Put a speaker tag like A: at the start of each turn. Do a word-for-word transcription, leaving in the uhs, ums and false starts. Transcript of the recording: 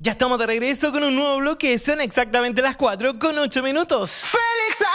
A: Ya estamos de regreso con un nuevo bloque. Son exactamente las cuatro con ocho minutos.
B: ¡Félix!